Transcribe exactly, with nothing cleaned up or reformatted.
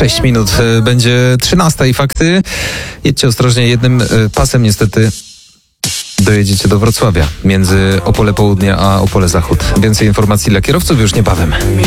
sześć minut będzie trzynasta i fakty. Jedźcie ostrożnie, jednym pasem niestety dojedziecie do Wrocławia między Opole Południe a Opole Zachód. Więcej informacji dla kierowców już niebawem.